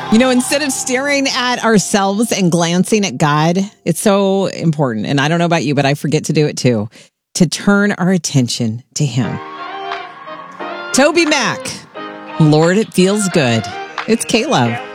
Instead of staring at ourselves and glancing at God, it's so important. And I don't know about you, but I forget to do it too, to turn our attention to Him. Toby Mac, Lord, it feels good. It's K-Love.